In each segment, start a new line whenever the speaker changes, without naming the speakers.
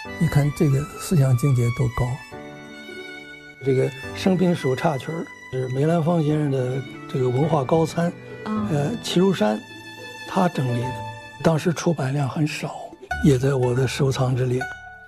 你看这个思想境界多高。这个生平手插曲是梅兰芳先生的这个文化高参，齐如山他整理的，当时出版量很少，也在我的收藏之列。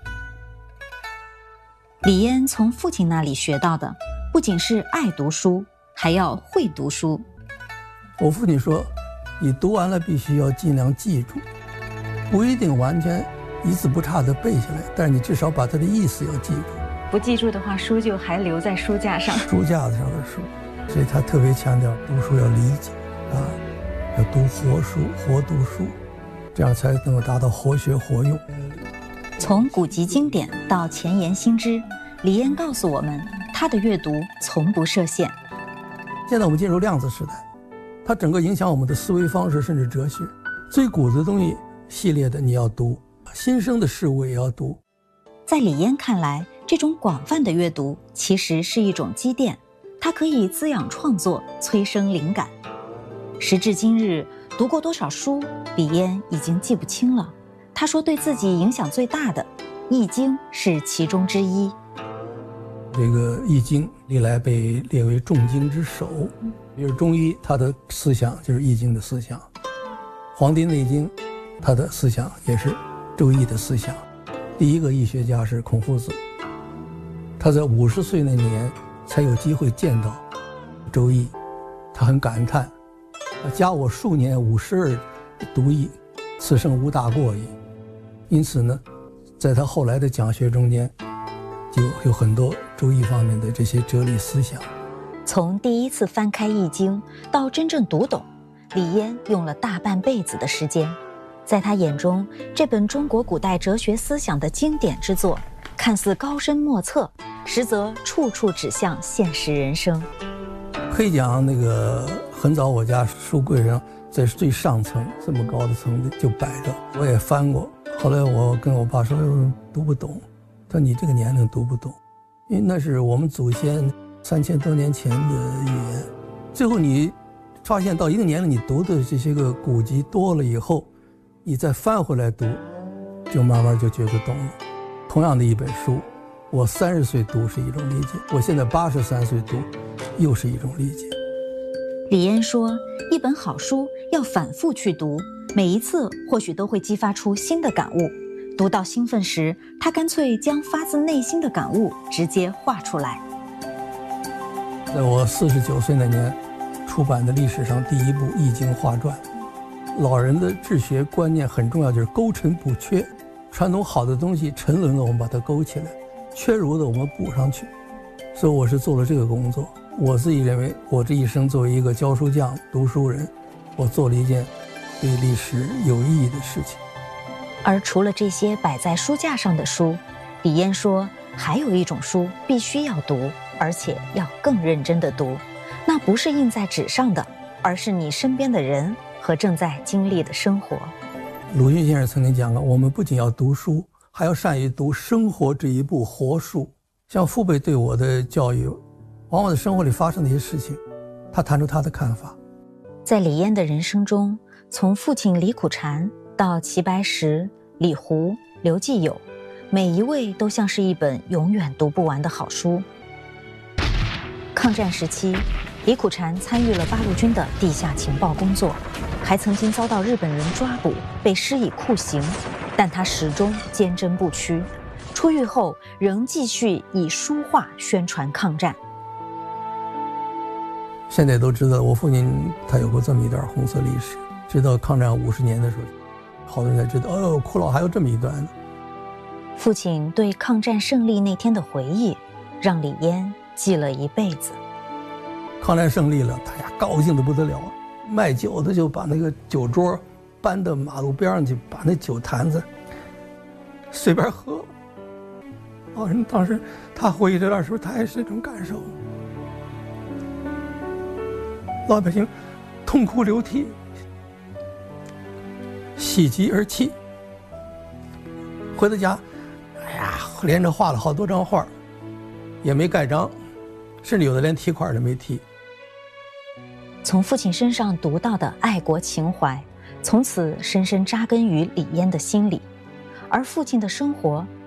李嫣从父亲那里学到的不仅是爱读书，还要会读书。
我父亲说，你读完了必须要尽量记住，不一定完全一字不差地背下来，但是你至少把它的意思要记住。
不记住的话，书就还留在书架上。
书架子上的书，所以他特别强调读书要理解要读活书，活读书，这样才能够达到活学活用。
从古籍经典到前沿新知，李嫣告诉我们，他的阅读从不设限。
现在我们进入量子时代，它整个影响我们的思维方式，甚至哲学。最古的东西系列的你要读，新生的事物也要读。
在李嫣看来，这种广泛的阅读其实是一种积淀，它可以滋养创作，催生灵感。时至今日，读过多少书，李嫣已经记不清了。他说，对自己影响最大的，《易经》是其中之一。
这个《易经》历来被列为众经之首，比如中医，他的思想就是《易经》的思想；《黄帝内经》，他的思想也是《周易》的思想。第一个易学家是孔夫子，他在50岁那年才有机会见到《周易》，他很感叹：“加我数年52读易，此生无大过矣。”因此呢，在他后来的讲学中间，就有很多周易方面的这些哲理思想。
从第一次翻开《易经》到真正读懂，李嫣用了大半辈子的时间。在他眼中，这本中国古代哲学思想的经典之作，看似高深莫测，实则处处指向现实人生。
可以讲那个很早我家书柜上在最上层这么高的层就摆着，我也翻过。后来我跟我爸说，读不懂。他说你这个年龄读不懂，因为那是我们祖先3000多年前的语言。最后你发现到一个年龄，你读的这些个古籍多了以后，你再翻回来读，就慢慢就觉得懂了。同样的一本书，我30岁读是一种理解，我现在83岁读又是一种理解。
李嫣说，一本好书要反复去读，每一次或许都会激发出新的感悟。读到兴奋时，他干脆将发自内心的感悟直接画出来。
在我49岁那年出版的历史上第一部《易经》画传。老人的治学观念很重要，就是勾陈补缺。传统好的东西沉沦了，我们把它勾起来；缺如的我们补上去。所以我是做了这个工作。我自己认为，我这一生作为一个教书匠、读书人，我做了一件对历史有意义的事情。
而除了这些摆在书架上的书，李嫣说，还有一种书必须要读，而且要更认真地读。那不是印在纸上的，而是你身边的人和正在经历的生活。
鲁迅先生曾经讲过，我们不仅要读书，还要善于读生活这一部活书。像父辈对我的教育，往往在生活里发生的一些事情，他谈出他的看法。
在李嫣的人生中，从父亲李苦禅到齐白石、李胡、刘继友，每一位都像是一本永远读不完的好书。抗战时期，李苦禅参与了八路军的地下情报工作，还曾经遭到日本人抓捕，被施以酷刑，但他始终坚贞不屈。出狱后，仍继续以书画宣传抗战。
现在都知道，我父亲他有过这么一段红色历史，直到抗战50年的时候，好多人才知道，哦，库老还有这么一段呢。
父亲对抗战胜利那天的回忆，让李嫣记了一辈子。
抗战胜利了，大家高兴得不得了，卖酒的就把那个酒桌搬到马路边上去，把那酒坛子随便喝。当时他回忆这段时候，他也是这种感受。老百姓痛哭流涕，喜极而泣。回到家，哎呀，连着画了好多张画，也没盖章，甚至有的连题块都没题。
从父亲身上读到的爱国情怀，从此深深扎根于李嫣的心里，而父亲的生活